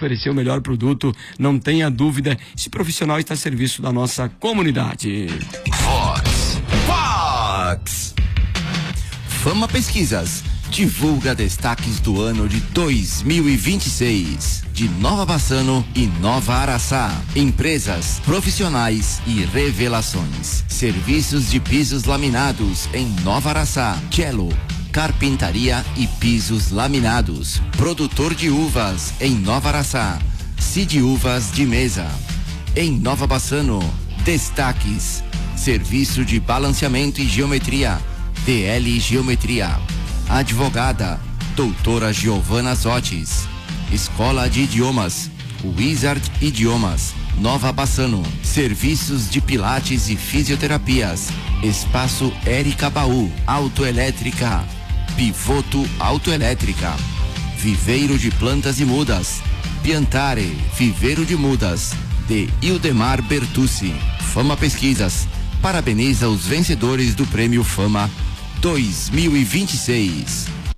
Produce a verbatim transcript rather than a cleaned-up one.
oferecer o melhor produto, não tenha dúvida, esse profissional está a serviço da nossa comunidade. Vox, Vox. Fama Pesquisas divulga destaques do ano de dois mil e vinte e seis de Nova Bassano e Nova Araçá. Empresas, profissionais e revelações. Serviços de pisos laminados em Nova Araçá. Cello, carpintaria e pisos laminados. Produtor de uvas em Nova Araçá. Cid Uvas de Mesa. Em Nova Bassano, destaques. Serviço de balanceamento e geometria. D L Geometria. Advogada, doutora Giovana Zotis. Escola de Idiomas, Wizard Idiomas, Nova Bassano. Serviços de pilates e fisioterapias. Espaço Érica Baú, Autoelétrica. Pivoto Autoelétrica. Viveiro de Plantas e Mudas. Piantare, Viveiro de Mudas, de Ildemar Bertucci. Fama Pesquisas parabeniza os vencedores do Prêmio Fama dois mil e vinte e seis.